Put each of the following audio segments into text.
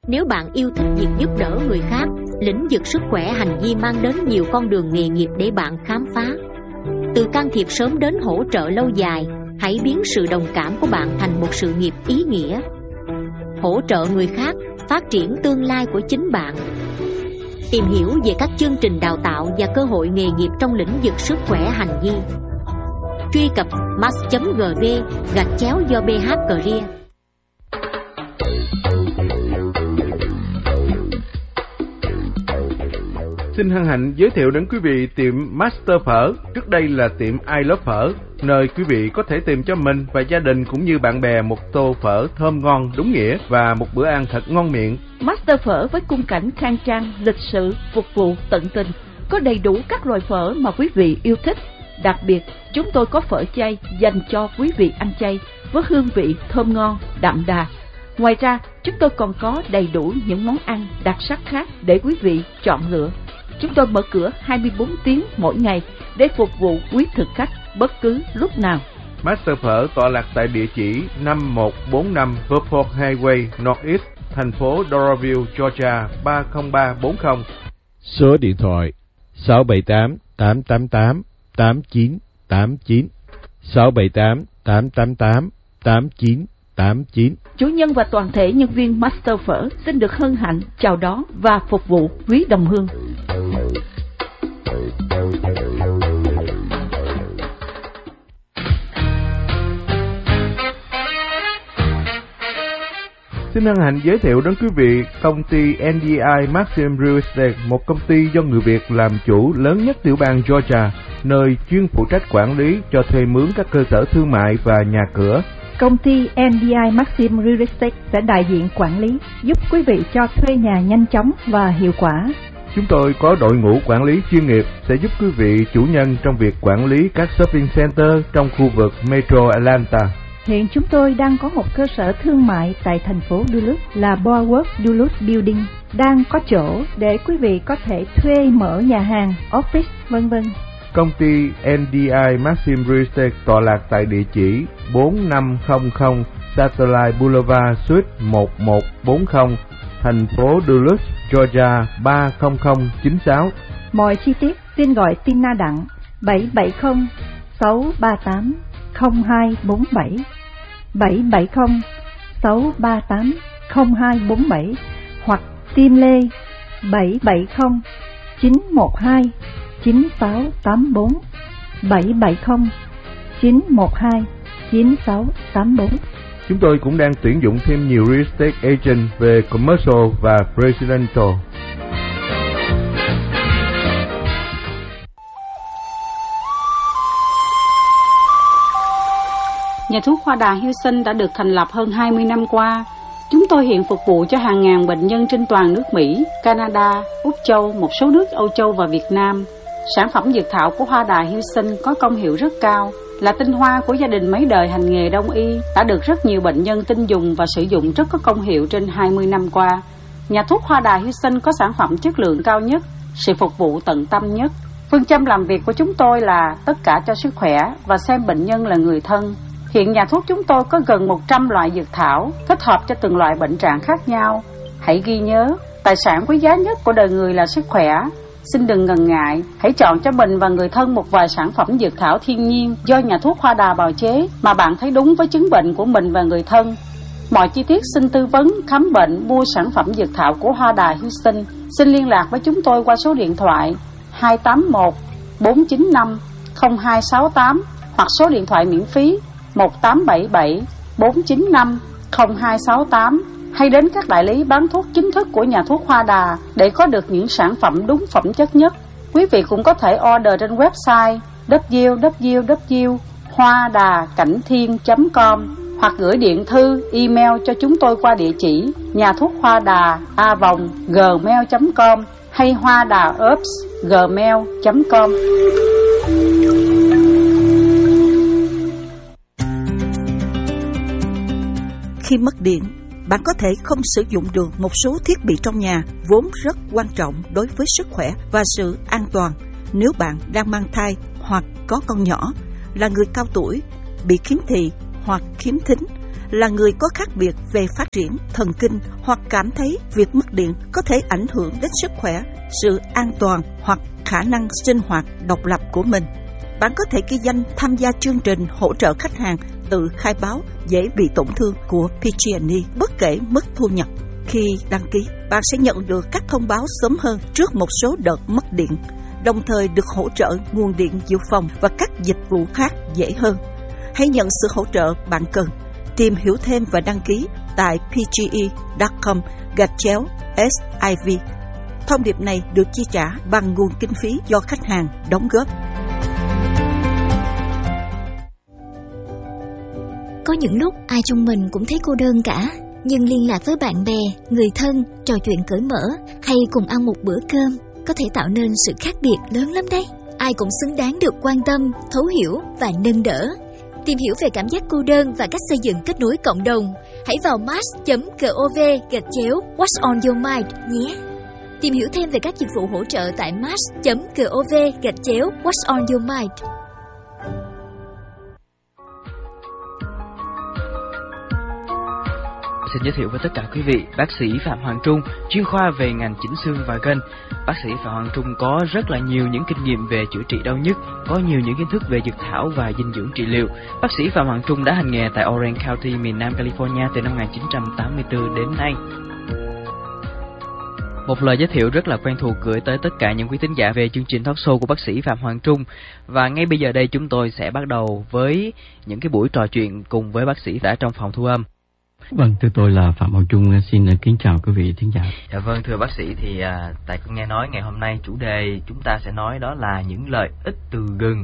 Nếu bạn yêu thích việc giúp đỡ người khác, lĩnh vực sức khỏe hành vi mang đến nhiều con đường nghề nghiệp để bạn khám phá. Từ can thiệp sớm đến hỗ trợ lâu dài, hãy biến sự đồng cảm của bạn thành một sự nghiệp ý nghĩa. Hỗ trợ người khác, phát triển tương lai của chính bạn. Tìm hiểu về các chương trình đào tạo và cơ hội nghề nghiệp trong lĩnh vực sức khỏe hành vi. Truy cập max.gv/do BH-Career. Xin hân hạnh giới thiệu đến quý vị tiệm Master Phở, trước đây là tiệm I Love Phở, nơi quý vị có thể tìm cho mình và gia đình cũng như bạn bè một tô phở thơm ngon đúng nghĩa và một bữa ăn thật ngon miệng. Master Phở với khung cảnh khang trang, lịch sự, phục vụ tận tình, có đầy đủ các loại phở mà quý vị yêu thích. Đặc biệt, chúng tôi có phở chay dành cho quý vị ăn chay với hương vị thơm ngon, đậm đà. Ngoài ra, chúng tôi còn có đầy đủ những món ăn đặc sắc khác để quý vị chọn lựa. Chúng tôi mở cửa 24 tiếng mỗi ngày để phục vụ quý thực khách bất cứ lúc nào. Master Phở tọa lạc tại địa chỉ 5145 Beaufort Highway Northeast, thành phố Doraville, Georgia 30340. Số điện thoại 678 888 8989 678 888 8989. Chủ nhân và toàn thể nhân viên Master Phở xin được hân hạnh chào đón và phục vụ quý đồng hương. Xin hân hạnh giới thiệu đến quý vị công ty NDI Maxim Real Estate, một công ty do người Việt làm chủ lớn nhất tiểu bang Georgia, nơi chuyên phụ trách quản lý cho thuê mướn các cơ sở thương mại và nhà cửa. Công ty NDI Maxim Real Estate sẽ đại diện quản lý, giúp quý vị cho thuê nhà nhanh chóng và hiệu quả. Chúng tôi có đội ngũ quản lý chuyên nghiệp sẽ giúp quý vị chủ nhân trong việc quản lý các shopping center trong khu vực Metro Atlanta. Hiện chúng tôi đang có một cơ sở thương mại tại thành phố Duluth là Boardwalk Duluth Building, đang có chỗ để quý vị có thể thuê mở nhà hàng, office, v.v. Công ty NDI Maxim Real Estate tọa lạc tại địa chỉ 4500 Satellite Boulevard, Suite 1140, thành phố Duluth, Georgia 30096. Mọi chi tiết xin gọi Tina Đặng 770 638 0247 770 638 0247 hoặc Tim Lê 770 912 9684 770 912 9684. Chúng tôi cũng đang tuyển dụng thêm nhiều real estate agent về commercial và residential. Nhà thuốc Hoa Đà Houston đã được thành lập hơn 20 năm qua. Chúng tôi hiện phục vụ cho hàng ngàn bệnh nhân trên toàn nước Mỹ, Canada, Úc Châu, một số nước Âu Châu và Việt Nam. Sản phẩm dược thảo của Hoa Đà Houston có công hiệu rất cao, là tinh hoa của gia đình mấy đời hành nghề đông y, đã được rất nhiều bệnh nhân tin dùng và sử dụng rất có công hiệu trên 20 năm qua. Nhà thuốc Hoa Đà Houston có sản phẩm chất lượng cao nhất, sự phục vụ tận tâm nhất. Phương châm làm việc của chúng tôi là tất cả cho sức khỏe và xem bệnh nhân là người thân. Hiện nhà thuốc chúng tôi có gần 100 loại dược thảo, thích hợp cho từng loại bệnh trạng khác nhau. Hãy ghi nhớ, tài sản quý giá nhất của đời người là sức khỏe. Xin đừng ngần ngại, hãy chọn cho mình và người thân một vài sản phẩm dược thảo thiên nhiên do nhà thuốc Hoa Đà bào chế mà bạn thấy đúng với chứng bệnh của mình và người thân. Mọi chi tiết xin tư vấn, khám bệnh, mua sản phẩm dược thảo của Hoa Đà Houston. Xin liên lạc với chúng tôi qua số điện thoại 281 495 0268 hoặc số điện thoại miễn phí 1877 495 0268, hay đến các đại lý bán thuốc chính thức của nhà thuốc Hoa Đà để có được những sản phẩm đúng phẩm chất nhất. Quý vị cũng có thể order trên website www.hoadacảnhthiên.com hoặc gửi điện thư, email cho chúng tôi qua địa chỉ nhà thuốc Hoa Đà @gmail.com hay hoadaherbs@gmail.com. Khi mất điện, bạn có thể không sử dụng được một số thiết bị trong nhà vốn rất quan trọng đối với sức khỏe và sự an toàn. Nếu bạn đang mang thai hoặc có con nhỏ, là người cao tuổi, bị khiếm thị hoặc khiếm thính, là người có khác biệt về phát triển thần kinh hoặc cảm thấy việc mất điện có thể ảnh hưởng đến sức khỏe, sự an toàn hoặc khả năng sinh hoạt độc lập của mình. Bạn có thể ghi danh tham gia chương trình hỗ trợ khách hàng tự khai báo dễ bị tổn thương của PG&E bất kể mức thu nhập. Khi đăng ký, bạn sẽ nhận được các thông báo sớm hơn trước một số đợt mất điện, đồng thời được hỗ trợ nguồn điện dự phòng và các dịch vụ khác dễ hơn. Hãy nhận sự hỗ trợ bạn cần. Tìm hiểu thêm và đăng ký tại pge.com/SIV. Thông điệp này được chi trả bằng nguồn kinh phí do khách hàng đóng góp. Có những lúc ai trong mình cũng thấy cô đơn cả, nhưng liên lạc với bạn bè, người thân, trò chuyện cởi mở hay cùng ăn một bữa cơm có thể tạo nên sự khác biệt lớn lắm đấy. Ai cũng xứng đáng được quan tâm, thấu hiểu và nâng đỡ. Tìm hiểu về cảm giác cô đơn và cách xây dựng kết nối cộng đồng, hãy vào mass.gov/What's on your mind nhé. Tìm hiểu thêm về các dịch vụ hỗ trợ tại mass.gov/What's on your mind. Xin giới thiệu với tất cả quý vị, bác sĩ Phạm Hoàng Trung, chuyên khoa về ngành chỉnh xương và gân. Bác sĩ Phạm Hoàng Trung có rất là nhiều những kinh nghiệm về chữa trị đau nhức, có nhiều những kiến thức về dược thảo và dinh dưỡng trị liệu. Bác sĩ Phạm Hoàng Trung đã hành nghề tại Orange County, miền Nam California từ năm 1984 đến nay. Một lời giới thiệu rất là quen thuộc gửi tới tất cả những quý thính giả về chương trình talk show của bác sĩ Phạm Hoàng Trung. Và ngay bây giờ đây chúng tôi sẽ bắt đầu với những cái buổi trò chuyện cùng với bác sĩ đã trong phòng thu âm. Vâng, thưa tôi là Phạm Hoàng Trung, xin kính chào quý vị thính giả. Dạ vâng, thưa bác sĩ, thì tại con nghe nói ngày hôm nay chủ đề chúng ta sẽ nói đó là những lợi ích từ gừng.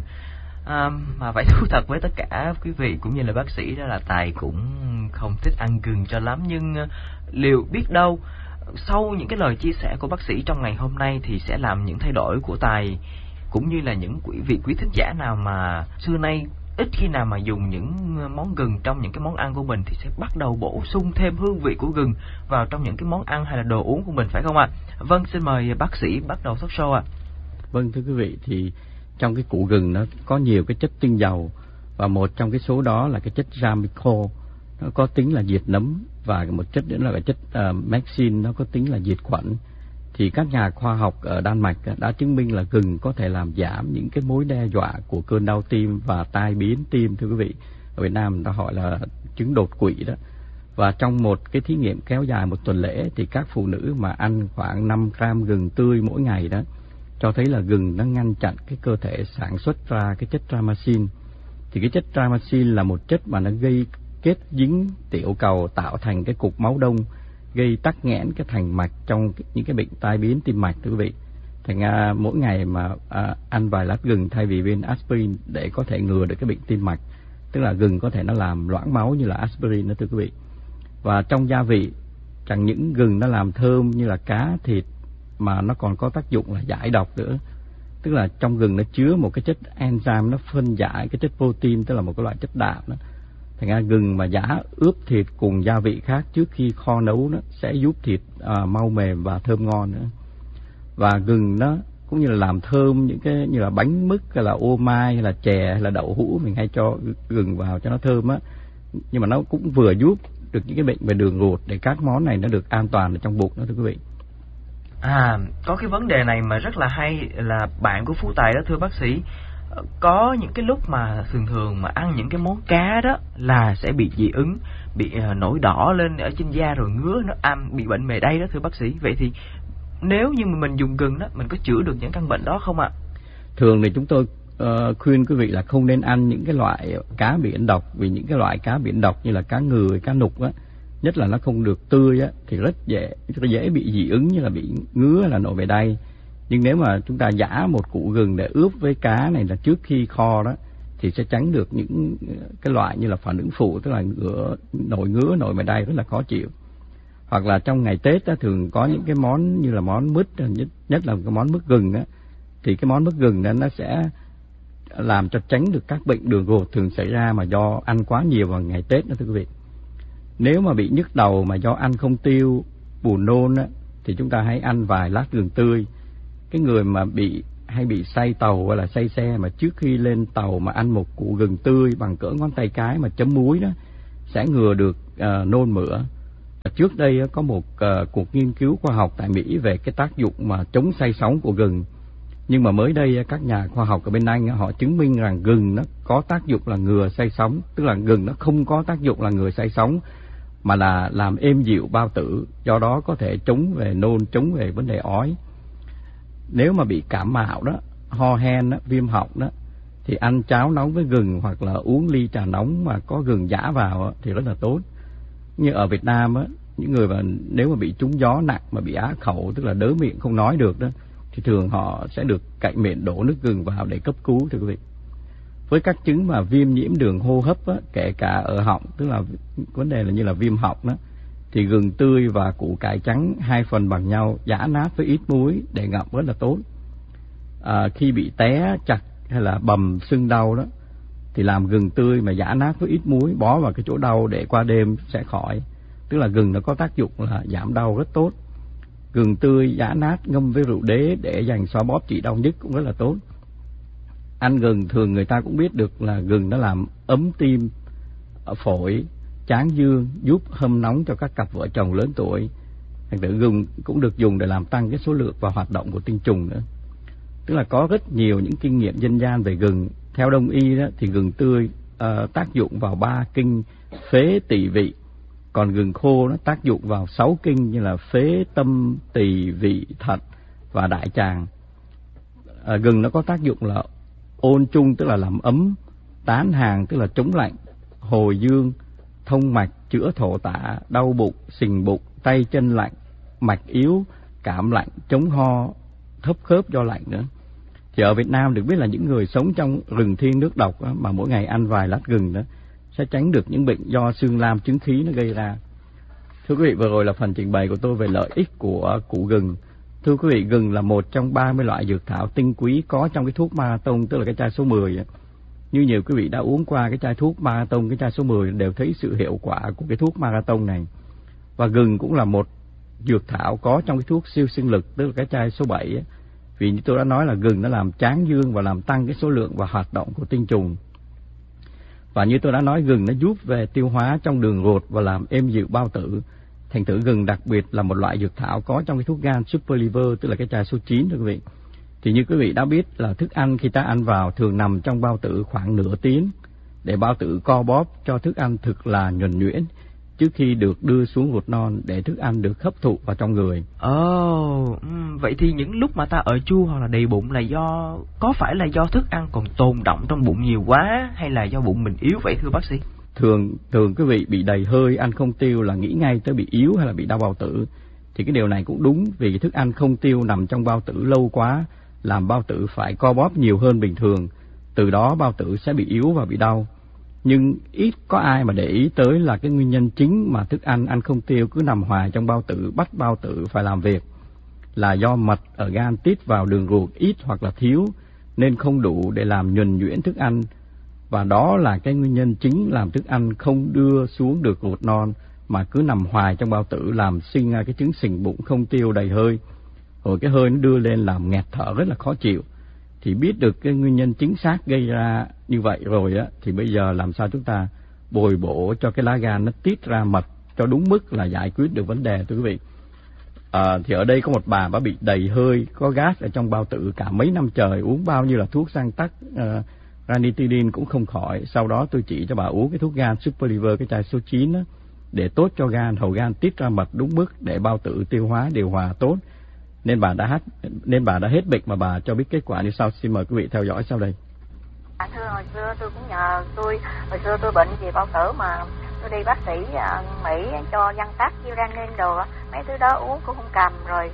Mà phải thú thật với tất cả quý vị cũng như là bác sĩ đó là Tài cũng không thích ăn gừng cho lắm, nhưng liệu biết đâu sau những cái lời chia sẻ của bác sĩ trong ngày hôm nay thì sẽ làm những thay đổi của Tài cũng như là những quý thính giả nào mà xưa nay ít khi nào mà dùng những món gừng trong những cái món ăn của mình thì sẽ bắt đầu bổ sung thêm hương vị của gừng vào trong những cái món ăn hay là đồ uống của mình, phải không ạ? Vâng, xin mời bác sĩ bắt đầu talk show ạ. Vâng, thưa quý vị, thì trong cái củ gừng nó có nhiều cái chất tinh dầu, và một trong cái số đó là cái chất ramico, nó có tính là diệt nấm, và một chất nữa là cái chất mexin, nó có tính là diệt khuẩn. Thì các nhà khoa học ở Đan Mạch đã chứng minh là gừng có thể làm giảm những cái mối đe dọa của cơn đau tim và tai biến tim, thưa quý vị. Ở Việt Nam người ta gọi là chứng đột quỵ đó. Và trong một cái thí nghiệm kéo dài một tuần lễ thì các phụ nữ mà ăn khoảng 5 gram gừng tươi mỗi ngày đó cho thấy là gừng nó ngăn chặn cái cơ thể sản xuất ra cái chất tryptophan. Thì cái chất tryptophan là một chất mà nó gây kết dính tiểu cầu, tạo thành cái cục máu đông, gây tắc nghẽn cái thành mạch trong những cái bệnh tai biến tim mạch, thưa quý vị. Thành ra mỗi ngày mà ăn vài lát gừng thay vì viên aspirin để có thể ngừa được cái bệnh tim mạch. Tức là gừng có thể nó làm loãng máu như là aspirin đó, thưa quý vị. Và trong gia vị, chẳng những gừng nó làm thơm như là cá, thịt, mà nó còn có tác dụng là giải độc nữa. Tức là trong gừng nó chứa một cái chất enzyme, nó phân giải cái chất protein, tức là một cái loại chất đạm đó. Thành ra gừng mà giả ướp thịt cùng gia vị khác trước khi kho nấu nó sẽ giúp thịt mau mềm và thơm ngon nữa. Và gừng nó cũng như là làm thơm những cái như là bánh mứt hay là ô mai hay là chè hay là đậu hũ, mình hay cho gừng vào cho nó thơm á. Nhưng mà nó cũng vừa giúp được những cái bệnh về đường ruột để các món này nó được an toàn ở trong bụng đó, thưa quý vị. Có cái vấn đề này mà rất là hay là bạn của Phú Tài đó, thưa bác sĩ. Có những cái lúc mà thường mà ăn những cái món cá đó là sẽ bị dị ứng, bị nổi đỏ lên ở trên da rồi ngứa, nó bị bệnh mề đay đó, thưa bác sĩ. Vậy thì nếu như mà mình dùng gừng đó, mình có chữa được những căn bệnh đó không ạ? Thường thì chúng tôi khuyên quý vị là không nên ăn những cái loại cá biển độc, vì những cái loại cá biển độc như là cá ngừ, cá nục á, nhất là nó không được tươi á, thì rất dễ bị dị ứng như là bị ngứa hay là nổi mề đay. Nhưng nếu mà chúng ta giã một củ gừng để ướp với cá này là trước khi kho đó thì sẽ tránh được những cái loại như là phản ứng phụ, tức là ngứa, nổi mề đay rất là khó chịu. Hoặc là trong ngày Tết á, thường có những cái món như là món mứt, nhất là cái món mứt gừng á, thì cái món mứt gừng đó nó sẽ làm cho tránh được các bệnh đường ruột thường xảy ra mà do ăn quá nhiều vào ngày Tết đó, thưa quý vị. Nếu mà bị nhức đầu mà do ăn không tiêu, buồn nôn á, thì chúng ta hãy ăn vài lát gừng tươi. Cái người mà hay bị say tàu hay là say xe mà trước khi lên tàu mà ăn một củ gừng tươi bằng cỡ ngón tay cái mà chấm muối đó sẽ ngừa được nôn mửa. Trước đây có một cuộc nghiên cứu khoa học tại Mỹ về cái tác dụng mà chống say sóng của gừng. Nhưng mà mới đây các nhà khoa học ở bên Anh họ chứng minh rằng gừng nó có tác dụng là ngừa say sóng, tức là gừng nó không có tác dụng là ngừa say sóng mà là làm êm dịu bao tử, do đó có thể chống về nôn, chống về vấn đề ói. Nếu mà bị cảm mạo đó, ho hen đó, viêm họng đó thì ăn cháo nóng với gừng hoặc là uống ly trà nóng mà có gừng giã vào thì rất là tốt. Như ở Việt Nam á, những người mà nếu mà bị trúng gió nặng mà bị á khẩu, tức là đớ miệng không nói được đó, thì thường họ sẽ được cạy miệng đổ nước gừng vào để cấp cứu, thưa quý vị. Với các chứng mà viêm nhiễm đường hô hấp á, kể cả ở họng, tức là vấn đề là như là viêm họng đó, thì gừng tươi và củ cải trắng 2 phần bằng nhau giã nát với ít muối để ngậm rất là tốt. Khi bị té chặt hay là bầm sưng đau đó thì làm gừng tươi mà giã nát với ít muối bó vào cái chỗ đau để qua đêm sẽ khỏi. Tức là gừng nó có tác dụng là giảm đau rất tốt. Gừng tươi giã nát ngâm với rượu đế để dành xoa bóp trị đau nhức cũng rất là tốt. Ăn gừng thường người ta cũng biết được là gừng nó làm ấm tim, phổi, tráng dương, giúp hâm nóng cho các cặp vợ chồng lớn tuổi. Thành thử gừng cũng được dùng để làm tăng cái số lượng và hoạt động của tinh trùng nữa. Tức là có rất nhiều những kinh nghiệm dân gian về gừng. Theo Đông y đó thì gừng tươi tác dụng vào 3 kinh phế tỳ vị, còn gừng khô nó tác dụng vào 6 kinh như là phế tâm tỳ vị thận và đại tràng. Gừng nó có tác dụng là ôn trung, tức là làm ấm, tán hàng, tức là chống lạnh, hồi dương, thông mạch, chữa thổ tả, đau bụng, sình bụng, tay chân lạnh, mạch yếu, cảm lạnh, chống ho, thấp khớp do lạnh nữa. Thì ở Việt Nam được biết là những người sống trong rừng thiên nước độc đó, mà mỗi ngày ăn vài lát gừng đó sẽ tránh được những bệnh do xương lam chứng khí nó gây ra. Thưa quý vị, vừa rồi là phần trình bày của tôi về lợi ích của củ gừng. Thưa quý vị, gừng là một trong 30 loại dược thảo tinh quý có trong cái thuốc Marathon, tức là cái chai số 10. Như nhiều quý vị đã uống qua cái chai thuốc Marathon, cái chai số 10 đều thấy sự hiệu quả của cái thuốc Marathon này. Và gừng cũng là một dược thảo có trong cái thuốc siêu sinh lực, tức là cái chai số 7. Vì như tôi đã nói là gừng nó làm tráng dương và làm tăng cái số lượng và hoạt động của tinh trùng. Và như tôi đã nói, gừng nó giúp về tiêu hóa trong đường ruột và làm êm dịu bao tử. Thành thử gừng đặc biệt là một loại dược thảo có trong cái thuốc gan Super Liver, tức là cái chai số 9 thưa quý vị. Thì như quý vị đã biết là thức ăn khi ta ăn vào thường nằm trong bao tử khoảng nửa tiếng để bao tử co bóp cho thức ăn thực là nhuần nhuyễn trước khi được đưa xuống ruột non để thức ăn được hấp thụ vào trong người. Vậy thì những lúc mà ta ở chua hoặc là đầy bụng là có phải là do thức ăn còn tồn đọng trong bụng nhiều quá hay là do bụng mình yếu vậy thưa bác sĩ? Thường quý vị bị đầy hơi, ăn không tiêu là nghĩ ngay tới bị yếu hay là bị đau bao tử. Thì cái điều này cũng đúng, vì thức ăn không tiêu nằm trong bao tử lâu quá làm bao tử phải co bóp nhiều hơn bình thường, từ đó bao tử sẽ bị yếu và bị đau. Nhưng ít có ai mà để ý tới là cái nguyên nhân chính mà thức ăn không tiêu cứ nằm hoài trong bao tử, bắt bao tử phải làm việc là do mật ở gan tiết vào đường ruột ít hoặc là thiếu nên không đủ để làm nhuần nhuyễn thức ăn. Và đó là cái nguyên nhân chính làm thức ăn không đưa xuống được ruột non mà cứ nằm hoài trong bao tử, làm sinh ra cái chứng sình bụng không tiêu đầy hơi. Rồi cái hơi nó đưa lên làm nghẹt thở rất là khó chịu. Thì biết được cái nguyên nhân chính xác gây ra như vậy rồi á, thì bây giờ làm sao chúng ta bồi bổ cho cái lá gan nó tiết ra mật cho đúng mức là giải quyết được vấn đề thưa quý vị. Thì ở đây có một bà bị đầy hơi, có gas ở trong bao tử cả mấy năm trời, uống bao nhiêu là thuốc sang tắc, ranitidine cũng không khỏi. Sau đó tôi chỉ cho bà uống cái thuốc gan Super Liver, cái chai số 9 đó, để tốt cho gan, hầu gan tiết ra mật đúng mức để bao tử tiêu hóa điều hòa tốt. Nên bà đã hết bệnh mà bà cho biết kết quả như sau. Xin mời quý vị theo dõi sau đây. Thưa, hồi xưa tôi cũng nhờ hồi xưa tôi bệnh về bao tử mà tôi đi bác sĩ Mỹ cho văn tắc, Uranin đồ, mấy thứ đó uống cũng không cầm, rồi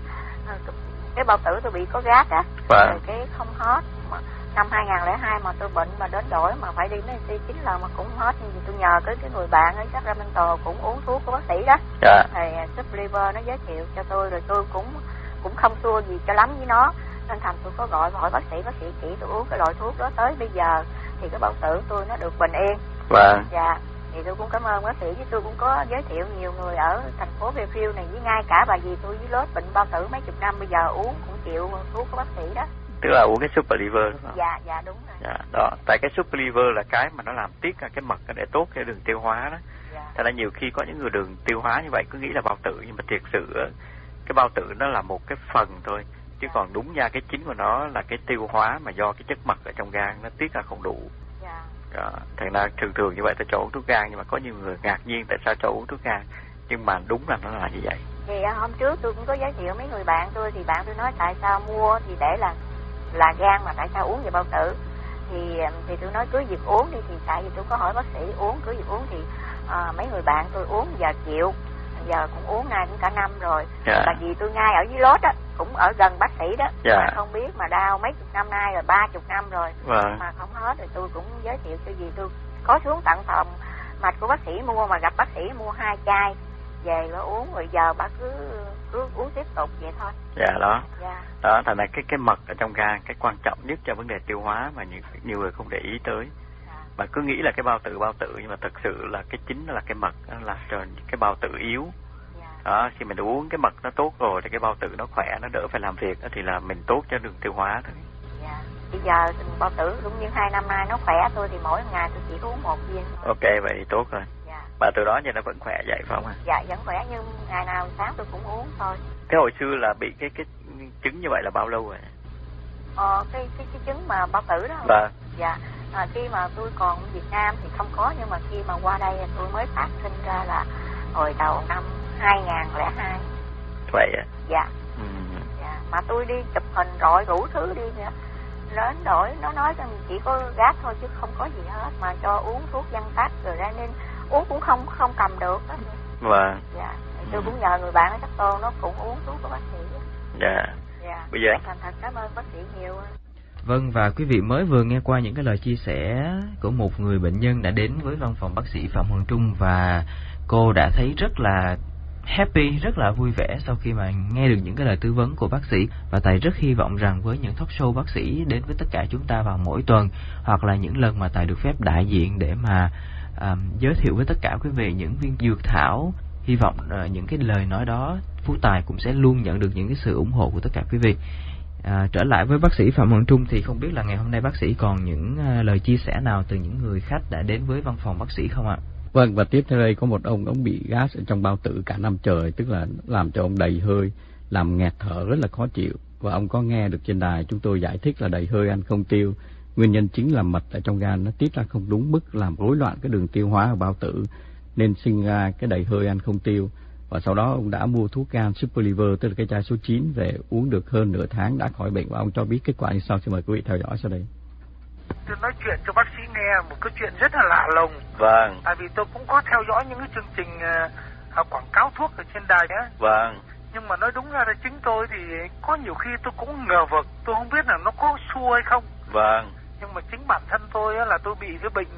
cái bao tử tôi bị có gas á, rồi cái không hết. Năm 2002 mà tôi bệnh mà đến đổi mà phải đi mấy 9 lần mà cũng không hết, nhưng tôi nhờ cái người bạn ở Sacramento cũng uống thuốc của bác sĩ đó, thì Super Liver nó giới thiệu cho tôi, rồi tôi cũng không xua gì cho lắm với nó, nên thành tôi có gọi hỏi bác sĩ chỉ tôi uống cái loại thuốc đó, tới bây giờ thì cái bao tử tôi nó được bình yên. Dạ, thì tôi cũng cảm ơn bác sĩ, chứ tôi cũng có giới thiệu nhiều người ở thành phố Fairfield này, với ngay cả bà dì tôi với lớp bệnh bao tử mấy chục năm bây giờ uống cũng chịu thuốc của bác sĩ đó. Tức là uống cái Super Liver đúng không? Dạ đúng rồi. Dạ, đó, tại cái Super Liver là cái mà nó làm tiết ra cái mật để tốt cái đường tiêu hóa đó. Thật ra nhiều khi có những người đường tiêu hóa như vậy cứ nghĩ là bao tử, nhưng mà thiệt sự cái bao tử nó là một cái phần thôi, chứ còn đúng ra cái chính của nó là cái tiêu hóa, mà do cái chất mật ở trong gan nó tiết ra không đủ. Thành ra thường như vậy ta cho uống thuốc gan, nhưng mà có nhiều người ngạc nhiên tại sao cho uống thuốc gan, nhưng mà đúng là nó là như vậy. Thì hôm trước tôi cũng có giới thiệu mấy người bạn tôi, thì bạn tôi nói tại sao mua thì để là gan mà tại sao uống về bao tử, thì tôi nói cứ việc uống đi, thì tại vì tôi có hỏi bác sĩ uống cứ việc uống thì mấy người bạn tôi uống giờ chịu, giờ cũng uống nay cũng cả năm rồi. Tại vì tôi ngay ở dưới lốt á, cũng ở gần bác sĩ đó, mà không biết mà đau mấy chục năm nay rồi, 30 năm rồi mà không hết, rồi tôi cũng giới thiệu cho gì tôi có xuống tận phòng mạch của bác sĩ mua, mà gặp bác sĩ mua 2 chai về và uống, rồi giờ bác cứ uống tiếp tục vậy thôi. Đó, thành ra cái mật ở trong gan cái quan trọng nhất cho vấn đề tiêu hóa mà nhiều người không để ý tới. Mà cứ nghĩ là cái bao tử, nhưng mà thực sự là cái chính là cái mật, nó làm cho cái bao tử yếu. Đó, khi mình uống cái mật nó tốt rồi thì cái bao tử nó khỏe, nó đỡ phải làm việc, thì là mình tốt cho đường tiêu hóa thôi. Bây giờ bao tử cũng như 2 năm nay nó khỏe tôi, thì mỗi ngày tôi chỉ uống 1 viên. Ok, vậy thì tốt rồi. Bà từ đó giờ nó vẫn khỏe vậy phải không ạ? Dạ vẫn khỏe, nhưng ngày nào sáng tôi cũng uống thôi. Cái hồi xưa là bị cái chứng như vậy là bao lâu rồi? Cái chứng mà bao tử đó. Vâng. Dạ. Khi mà tôi còn ở Việt Nam thì không có, nhưng mà khi mà qua đây tôi mới phát sinh ra là hồi đầu năm 2002. Vậy à? Dạ. Dạ. Mà tôi đi chụp hình rồi đủ thứ đi nữa. Đến đổi nó nói rằng chỉ có gáp thôi chứ không có gì hết, mà cho uống thuốc dân tắc rồi ra nên uống cũng không cầm được đó. Vâng. Dạ. Tôi cũng nhờ người bạn ở Chắc Tô nó cũng uống thuốc của bác sĩ. Dạ. Dạ. Bây giờ thành thật cảm ơn bác sĩ nhiều. Vâng, và quý vị mới vừa nghe qua những cái lời chia sẻ của một người bệnh nhân đã đến với văn phòng bác sĩ Phạm Hoàng Trung, và cô đã thấy rất là happy, rất là vui vẻ sau khi mà nghe được những cái lời tư vấn của bác sĩ. Và Tài rất hy vọng rằng với những talk show bác sĩ đến với tất cả chúng ta vào mỗi tuần, hoặc là những lần mà Tài được phép đại diện để mà giới thiệu với tất cả quý vị những viên dược thảo, hy vọng những cái lời nói đó Phú Tài cũng sẽ luôn nhận được những cái sự ủng hộ của tất cả quý vị. Trở lại với bác sĩ Phạm Hoàng Trung thì không biết là ngày hôm nay bác sĩ còn những lời chia sẻ nào từ những người khách đã đến với văn phòng bác sĩ không ạ? Vâng, và tiếp theo đây có một ông bị gas ở trong bao tử cả năm trời, tức là làm cho ông đầy hơi, làm nghẹt thở rất là khó chịu. Và ông có nghe được trên đài chúng tôi giải thích là đầy hơi ăn không tiêu, nguyên nhân chính là mật ở trong gan nó tiết ra không đúng mức, làm rối loạn cái đường tiêu hóa ở bao tử, nên sinh ra cái đầy hơi ăn không tiêu. Và sau đó ông đã mua thuốc gan Super Liver, tức là cái chai số 9 về uống được hơn nửa tháng đã khỏi bệnh, và ông cho biết kết quả như sau. Xin mời quý vị theo dõi sau đây. Tôi nói chuyện cho bác sĩ nghe một cái chuyện rất là lạ lùng. Vâng. Tại vì tôi cũng có theo dõi những cái chương trình quảng cáo thuốc ở trên đài á. Vâng. Nhưng mà nói đúng ra là chính tôi thì có nhiều khi tôi cũng ngờ vực, tôi không biết là nó có xua hay không. Vâng. Nhưng mà chính bản thân tôi là tôi bị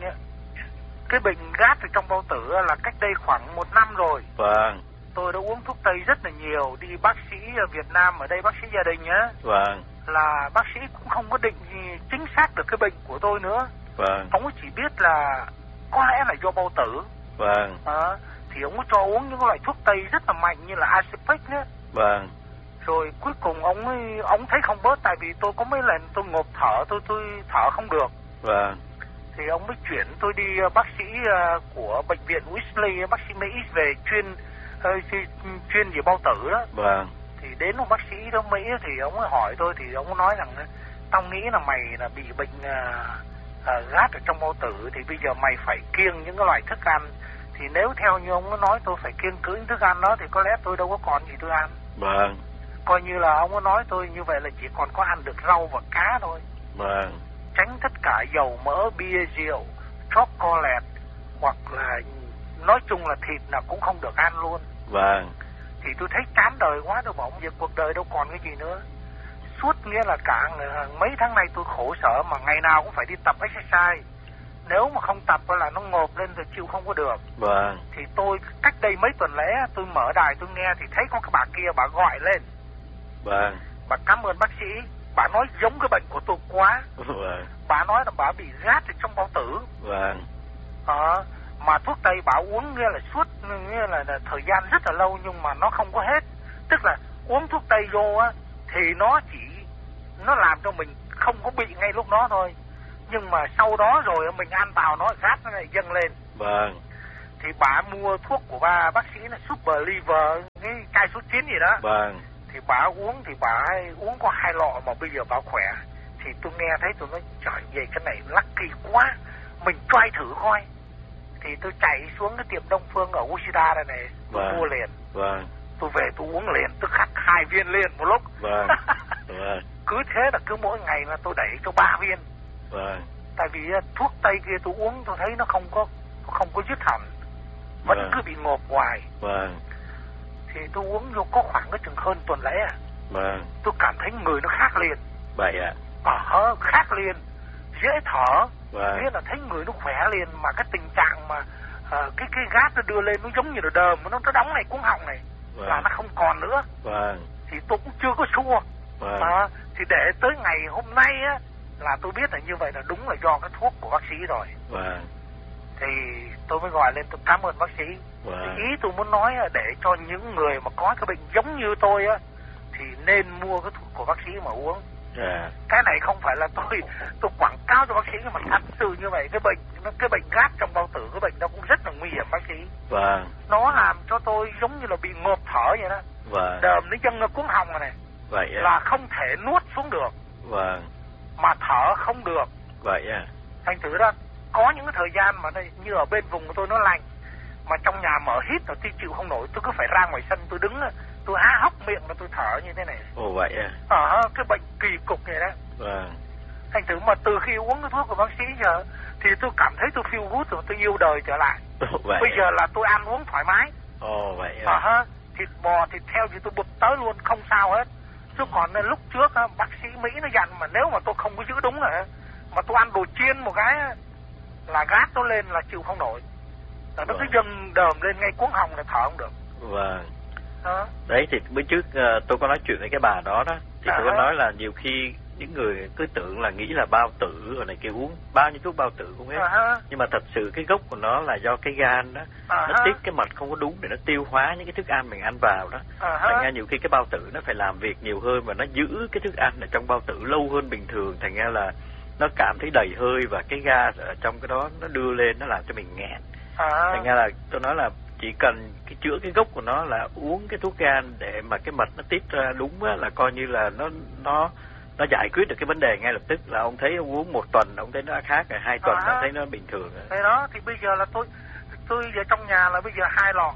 cái bệnh gas ở trong bao tử là cách đây khoảng 1 năm rồi. Vâng. Tôi đã uống thuốc tây rất là nhiều, đi bác sĩ ở Việt Nam ở đây, bác sĩ gia đình á. Vâng. Là bác sĩ cũng không có định chính xác được cái bệnh của tôi nữa. Vâng. Ông ấy chỉ biết là có lẽ là do bao tử. Vâng. Thì ông ấy cho uống những loại thuốc tây rất là mạnh như là Aspic nữa. Vâng. Rồi cuối cùng ông thấy không bớt, tại vì tôi có mấy lần tôi ngộp thở, tôi thở không được. Vâng. Thì ông mới chuyển tôi đi bác sĩ của bệnh viện Wesley, bác sĩ Mỹ về chuyên về bao tử đó. Vâng. Thì đến một bác sĩ đó Mỹ thì ông ấy hỏi tôi, thì ông ấy nói rằng tao nghĩ là mày là bị bệnh gas ở trong bao tử, thì bây giờ mày phải kiêng những cái loại thức ăn. Thì nếu theo như ông ấy nói tôi phải kiêng cữ những thức ăn đó, thì có lẽ tôi đâu có còn gì tôi ăn. Vâng. Coi như là ông ấy nói tôi như vậy là chỉ còn có ăn được rau và cá thôi. Vâng. Tránh tất cả dầu mỡ, bia, rượu, chocolate, hoặc là nói chung là thịt là cũng không được ăn luôn. Vâng. Thì tôi thấy chán đời quá, tôi bảo việc cuộc đời đâu còn cái gì nữa. Suốt nghĩa là cả mấy tháng nay tôi khổ sở, mà ngày nào cũng phải đi tập exercise. Nếu mà không tập là nó ngộp lên rồi chịu không có được. Vâng. Thì tôi cách đây mấy tuần lễ tôi mở đài tôi nghe thì thấy có cái bà kia bà gọi lên. Vâng. Bà cảm ơn bác sĩ, bà nói giống cái bệnh của tôi quá. Vâng. Bà nói là bà bị gas ở trong bao tử. Vâng. Mà thuốc tây bà uống nghĩa là suốt nghĩa là thời gian rất là lâu nhưng mà nó không có hết. Tức là uống thuốc tây vô á thì nó làm cho mình không có bị ngay lúc đó thôi. Nhưng mà sau đó rồi mình ăn vào nó gas nó lại dâng lên. Vâng. thì bà mua thuốc của bác sĩ là Super Liver, cái chai số 9 gì đó. Vâng. Thì bà uống thì bà uống có 2 lọ mà bây giờ bà khỏe. Thì tôi nghe thấy tôi nói trời vậy cái này lucky quá, mình try thử coi. Thì tôi chạy xuống cái tiệm Đông Phương ở Ushida đây này, tôi mua liền. Vâng. Tôi về tôi uống liền, tôi khắc 2 viên liền một lúc. Vâng. Vâng. Cứ thế là cứ mỗi ngày là tôi đẩy cho 3 viên. Vâng. Tại vì thuốc Tây kia tôi uống tôi thấy nó không có dứt hẳn, vẫn cứ bị ngộp hoài. Vâng. Thì tôi uống vô có khoảng cái chừng hơn tuần lễ à. Vâng. Tôi cảm thấy người nó khác liền. Vậy ạ. Khác liền, dễ thở. Vâng. Nghĩa là thấy người nó khỏe liền, mà cái tình trạng mà cái gas nó đưa lên nó giống như là đờm, nó đóng này cuống họng này. Vâng. Là nó không còn nữa. Vâng. Thì tôi cũng chưa có xua. Vâng. Thì để tới ngày hôm nay á là tôi biết là như vậy là đúng là do cái thuốc của bác sĩ rồi. Vâng. Thì tôi mới gọi lên tôi cảm ơn bác sĩ. Vâng. Ý tôi muốn nói là để cho những người mà có cái bệnh giống như tôi á thì nên mua cái thuốc của bác sĩ mà uống. Cái này không phải là tôi quảng cáo cho bác sĩ, nhưng mà thật sự như vậy, cái bệnh gát trong bao tử, cái bệnh đó cũng rất là nguy hiểm bác sĩ. Vâng. Nó làm cho tôi giống như là bị ngộp thở vậy đó. Vâng. Đờm nó dâng cuống họng rồi này. Vậy là không thể nuốt xuống được. Vâng. Mà thở không được. Vậy thành thử đó có những cái thời gian mà đây, như ở bên vùng của tôi nó lạnh, mà trong nhà mở hít rồi tôi chịu không nổi, tôi cứ phải ra ngoài sân tôi đứng, tôi há hốc miệng và tôi thở như thế này. Ồ vậy cái bệnh kỳ cục này đó. Vâng. Thành thử mà từ khi uống cái thuốc của bác sĩ giờ thì tôi cảm thấy tôi feel good rồi, tôi yêu đời trở lại. Vậy. Bây giờ là tôi ăn uống thoải mái. Ồ vậy thịt bò, thịt heo thì tôi bụp tới luôn, không sao hết. Chứ còn lúc trước bác sĩ Mỹ nó dặn mà nếu mà tôi không có giữ đúng rồi mà tôi ăn đồ chiên một cái là gát nó lên là chịu không nổi. Là nó cứ dâng đờm lên ngay cuống họng là thở không được. Vâng. Đấy thì bữa trước tôi có nói chuyện với cái bà đó thì tôi có nói là nhiều khi những người cứ tưởng là nghĩ là bao tử rồi này kia, uống bao nhiêu thuốc bao tử cũng hết. Nhưng mà thật sự cái gốc của nó là do cái gan đó, nó tiết cái mật không có đúng để nó tiêu hóa những cái thức ăn mình ăn vào đó. Thành ra nhiều khi cái bao tử nó phải làm việc nhiều hơn và nó giữ cái thức ăn ở trong bao tử lâu hơn bình thường, thành ra là nó cảm thấy đầy hơi và cái gas ở trong cái đó nó đưa lên, nó làm cho mình nghẹn. Thành ra là tôi nói là chỉ cần chữa cái gốc của nó là uống cái thuốc gan để mà cái mật nó tiết ra đúng á, là coi như là nó giải quyết được cái vấn đề ngay lập tức. Là ông thấy ông uống 1 tuần ông thấy nó khác rồi, 2 tuần ông thấy nó bình thường rồi. Thế đó thì bây giờ là tôi ở trong nhà là bây giờ 2 lọ.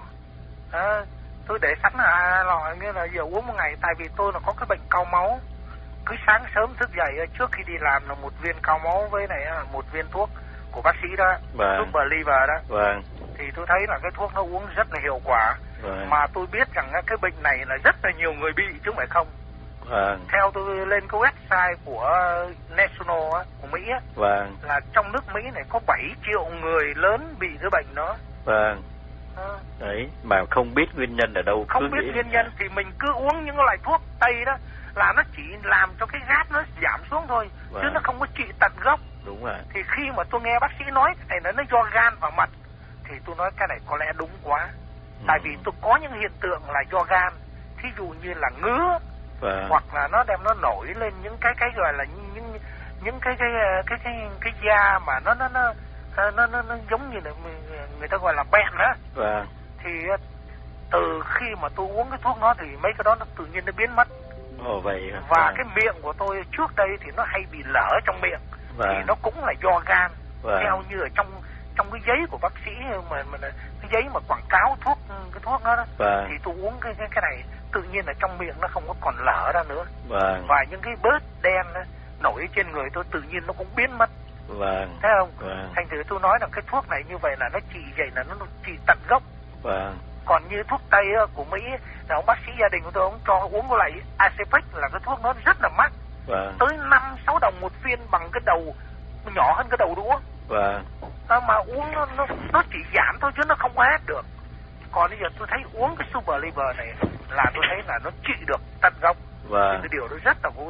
Tôi để sẵn là 2 lọ, nghĩa là giờ uống một ngày, tại vì tôi là có cái bệnh cao máu. Cứ sáng sớm thức dậy trước khi đi làm là 1 viên cao máu với này 1 viên thuốc của bác sĩ đó, Super Liver đó. Vâng. Thì tôi thấy là cái thuốc nó uống rất là hiệu quả. Vâng. Mà tôi biết rằng cái bệnh này là rất là nhiều người bị chứ không phải không. Vâng. Theo tôi lên cái website của National của Mỹ vâng. là trong nước Mỹ này có 7 triệu người lớn bị cái bệnh đó. Vâng. Đấy, mà không biết nguyên nhân ở đâu. Không biết nguyên nhân thì mình cứ uống những loại thuốc Tây đó là nó chỉ làm cho cái gas nó giảm xuống thôi, chứ nó không có trị tận gốc. Đúng rồi. Thì khi mà tôi nghe bác sĩ nói cái này nó do gan và mật thì tôi nói cái này có lẽ đúng quá. Tại vì tôi có những hiện tượng là do gan, thí dụ như là ngứa, hoặc là nó đem nó nổi lên những cái gọi là những cái da mà nó giống như là người ta gọi là bẹn đó. Thì từ khi mà tôi uống cái thuốc đó thì mấy cái đó nó tự nhiên nó biến mất. Vậy. Và cái miệng của tôi trước đây thì nó hay bị lở trong miệng, thì nó cũng là do gan. Theo như ở trong cái giấy của bác sĩ mà cái giấy mà quảng cáo thuốc, cái thuốc đó, thì tôi uống cái này tự nhiên là trong miệng nó không có còn lở ra nữa. Và những cái bớt đen đó, nổi trên người tôi tự nhiên nó cũng biến mất. Thấy không? Thành thử tôi nói là cái thuốc này như vậy là nó trị vậy là nó trị tận gốc. Còn như thuốc Tây của Mỹ là ông bác sĩ gia đình của tôi ông cho uống cái loại Acepec là cái thuốc nó rất là mắc, tới 5-6 đồng một viên bằng cái đầu nhỏ hơn cái đầu đũa. Mà uống nó chỉ giảm thôi chứ nó không hết được. Còn bây giờ tôi thấy uống cái Super Liver này là tôi thấy là nó trị được tận gốc. Thì cái điều đó rất là vui.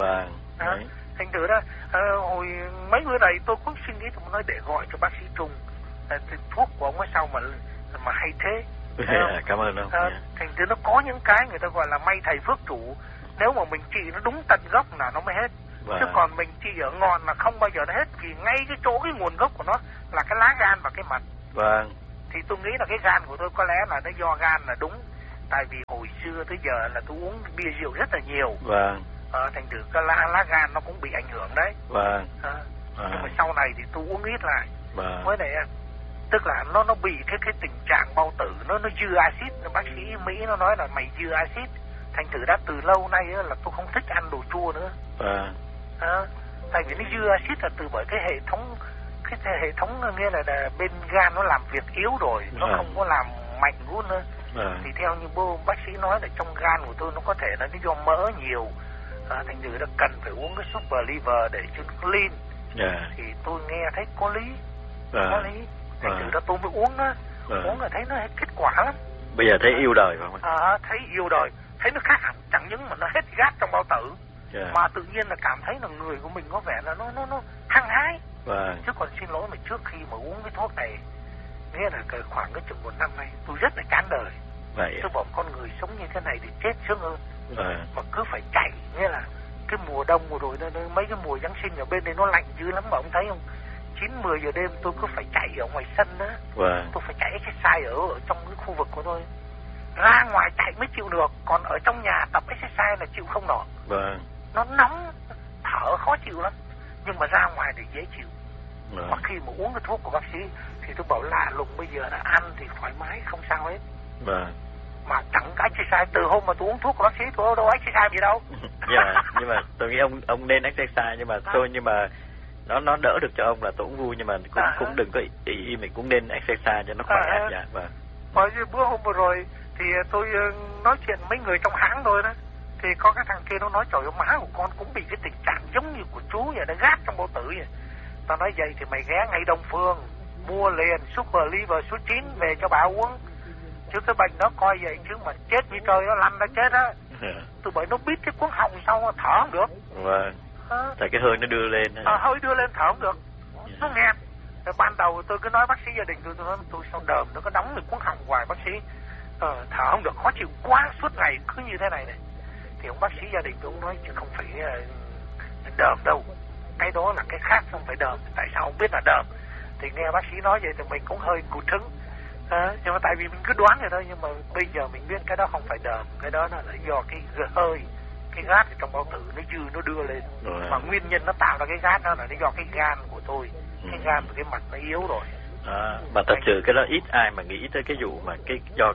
Thành thử đó hồi mấy bữa này tôi cũng suy nghĩ, tôi nói để gọi cho bác sĩ Trung, thuốc của ông ở sao mà hay thế. Cảm ơn ông. Thành thử nó có những cái người ta gọi là may thầy phước chủ, nếu mà mình trị nó đúng tận gốc là nó mới hết. Chứ còn mình trị ở ngọn là không bao giờ nó hết, vì ngay cái chỗ cái nguồn gốc của nó là cái lá gan và cái mật. Thì tôi nghĩ là cái gan của tôi có lẽ là nó do gan là đúng. Tại vì hồi xưa tới giờ là tôi uống bia rượu rất là nhiều. Vâng. Thành thử cái lá gan nó cũng bị ảnh hưởng đấy. Vâng. Nhưng mà sau này thì tôi uống ít lại. Vâng. Với lại tức là nó bị cái tình trạng bao tử nó dư axit. Bác sĩ Mỹ nó nói là mày dư axit. Thành thử đã từ lâu nay là tôi không thích ăn đồ chua nữa. Vâng. Tại vì nó dư axit là từ bởi cái hệ thống nghĩa là bên gan nó làm việc yếu rồi, nó không có làm mạnh luôn nữa. Thì theo như bác sĩ nói là trong gan của tôi nó có thể là do mỡ nhiều, thành thử nó cần phải uống cái super liver để cho nó lean. Thì tôi nghe thấy có lý, có lý. Thành thử đó tôi mới uống á, uống là thấy nó hết kết quả lắm. Bây giờ thấy yêu đời phải không? Thấy yêu đời, thấy nó khác hẳn, chẳng những mà nó hết gas trong bao tử, mà tự nhiên là cảm thấy là người của mình có vẻ là nó hăng hái. Chứ còn xin lỗi mà trước khi mà uống cái thuốc này, nghĩa là khoảng cái chừng 1 năm nay tôi rất là chán đời. Tôi bảo con người sống như thế này thì chết sướng hơn. Mà cứ phải chạy, nghĩa là cái mùa đông vừa rồi mấy cái mùa Giáng sinh ở bên đây nó lạnh dữ lắm mà ông thấy không? 9-10 giờ đêm tôi cứ phải chạy ở ngoài sân đó. Tôi phải chạy exercise ở trong cái khu vực của tôi. Ra ngoài chạy mới chịu được, còn ở trong nhà tập exercise là chịu không nổi. Nó nóng, thở khó chịu lắm. Nhưng mà ra ngoài thì dễ chịu. Mà khi mà uống cái thuốc của bác sĩ thì tôi bảo lạ lùng, bây giờ đã ăn thì thoải mái không sao hết. Mà chẳng có exercise, từ hôm mà tôi uống thuốc của bác sĩ tôi đâu exercise gì đâu. Nhưng mà tôi nghĩ ông nên exercise, nhưng mà thôi, nhưng mà nó đỡ được cho ông là tôi cũng vui, nhưng mà cũng đừng có ý mình cũng nên exercise cho nó khỏe. Bởi vì bữa hôm vừa rồi thì tôi nói chuyện mấy người trong hãng tôi đó, thì có cái thằng kia nó nói trời ơi, má của con cũng bị cái tình trạng giống như của chú vậy, nó gát trong bao tử vậy. Tao nói vậy thì mày ghé ngay Đông Phương mua liền Super Liver số 9 về cho bà uống, chứ cái bệnh nó coi vậy chứ mà chết như trời, nó lăn nó chết á. Tôi bởi nó biết cái cuống họng sau thở không được. Tại cái hơi nó đưa lên. Hơi đưa lên thở không được, nó nghẹt. Rồi ban đầu tôi cứ nói bác sĩ gia đình tôi nói tôi sao đờm nó có đóng được cuống họng hoài bác sĩ, thở không được, khó chịu quá, suốt ngày cứ như thế này. Thì ông bác sĩ gia đình tôi cũng nói chứ không phải đờm đâu, cái đó là cái khác, không phải đờm. Tại sao không biết là đờm? Thì nghe bác sĩ nói vậy thì mình cũng hơi cụt hứng. Nhưng mà tại vì mình cứ đoán vậy thôi, nhưng mà bây giờ mình biết cái đó không phải đờm, cái đó là do cái hơi, cái gas trong bao tử nó dư, nó đưa lên. Mà nguyên nhân nó tạo ra cái gas đó là do cái gan của tôi, cái gan của cái mặt nó yếu rồi. Mà thật sự cái đó ít ai mà nghĩ tới cái vụ mà do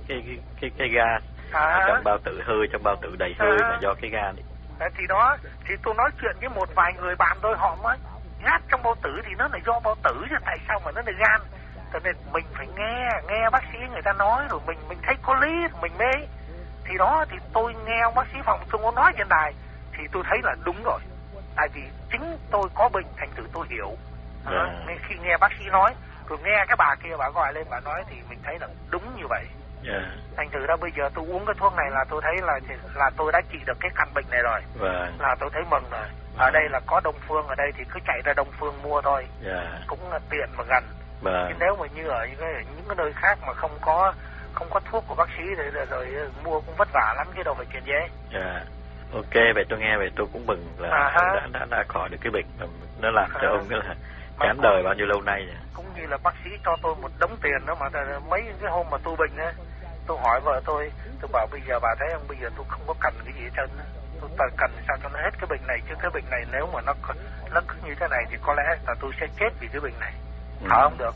cái gas trong bao tử, hơi trong bao tử đầy hơi mà do cái gan. Thì đó, thì tôi nói chuyện với một vài người bạn tôi, họ nói gas trong bao tử thì nó là do bao tử chứ tại sao mà nó là gan. Cho nên mình phải nghe bác sĩ người ta nói rồi mình thấy có lý mình mê. Thì đó, thì tôi nghe ông bác sĩ phòng tôi có nói trên đài thì tôi thấy là đúng rồi. Tại vì chính tôi có bệnh thành thử tôi hiểu. Nên khi nghe bác sĩ nói, rồi nghe cái bà kia bà gọi lên bà nói thì mình thấy là đúng như vậy. Thành thử ra bây giờ tôi uống cái thuốc này là tôi thấy là tôi đã trị được cái căn bệnh này rồi. Là tôi thấy mừng rồi. Ở đây là có Đông Phương ở đây thì cứ chạy ra Đông Phương mua thôi. Cũng là tiện mà gần. Chứ nếu mà như ở những cái nơi khác mà không có thuốc của bác sĩ rồi mua cũng vất vả lắm chứ đâu phải chuyện dễ. Ok, vậy tôi nghe vậy tôi cũng mừng là đã khỏi được cái bệnh nó làm cho ông là chán đời bao nhiêu lâu nay rồi. Cũng như là bác sĩ cho tôi một đống tiền đó mà mấy cái hôm mà tôi bệnh á, tôi hỏi vợ tôi bảo bây giờ bà thấy không, bây giờ tôi không có cần cái gì hết trơn á. Tôi cần sao cho nó hết cái bệnh này, chứ cái bệnh này nếu mà nó cứ như thế này thì có lẽ là tôi sẽ chết vì cái bệnh này. Thở không được.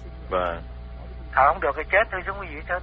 Thở không được thì chết thôi chứ không có gì hết trơn.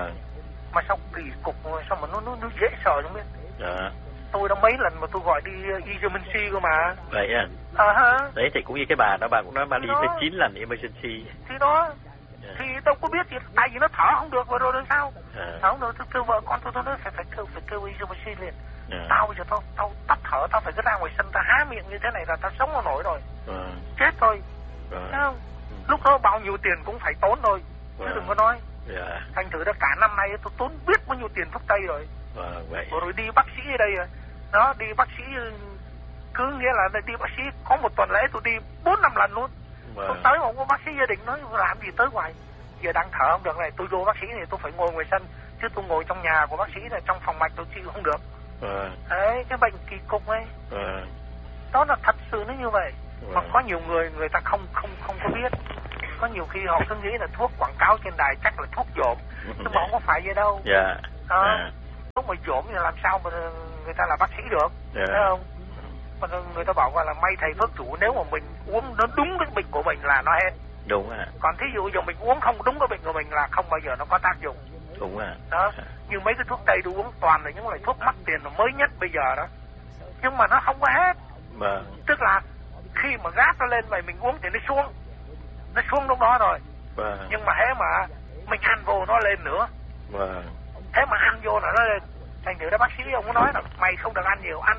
Mà sao kỳ cục, sao mà nó dễ sợ không biết. Tôi đã mấy lần mà tôi gọi đi emergency cơ mà. Vậy à? Đấy thì cũng như cái bà đó, bà cũng nói bà đi tới 9 lần emergency. Thì đó, thì đâu có biết gì, tại vì nó thở không được rồi sao? Thở không được, tôi kêu vợ con tôi nói phải kêu emergency liền. Tao bây giờ tao tắt thở, tao phải cứ ra ngoài sân, tao há miệng như thế này là tao sống không nổi rồi. Chết thôi. Thấy không? Lúc đó bao nhiêu tiền cũng phải tốn thôi, chứ đừng có nói. Thành thử ra cả năm nay tôi tốn biết bao nhiêu tiền thuốc tây rồi. Rồi đi bác sĩ ở đây đó, đi bác sĩ cứ nghĩa là đi bác sĩ có một tuần lễ tôi đi 4-5 lần luôn. Tôi tới một bác sĩ gia đình nói làm gì tới ngoài, giờ đang thở không được này, tôi vô bác sĩ thì tôi phải ngồi ngoài sân, chứ tôi ngồi trong nhà của bác sĩ là trong phòng mạch tôi chịu không được. Đấy, cái bệnh kỳ cục ấy. Đó là thật sự nó như vậy. Mà có nhiều người ta không có biết. có nhiều khi họ cứ nghĩ là thuốc quảng cáo trên đài chắc là thuốc dỗm, nhưng mà không có phải vậy đâu. Thuốc mà dỗm thì làm sao mà người ta là bác sĩ được, thấy không? Mà người ta bảo gọi là may thầy phước chủ, nếu mà mình uống nó đúng cái bệnh của mình là nó hết. Đúng ạ. Còn thí dụ giờ mình uống không đúng cái bệnh của mình là không bao giờ nó có tác dụng. Đúng ạ. Đó, như mấy cái thuốc tây tôi uống toàn là những loại thuốc mắc tiền mới nhất bây giờ đó, nhưng mà nó không có hết. Tức là khi mà gáp nó lên vậy mình uống thì nó xuống lúc đó rồi. Nhưng mà thế mà mình ăn vô nó lên nữa. Thế mà ăn vô là nó lên. Thành thử ra bác sĩ ông có nói là mày không được ăn nhiều, ăn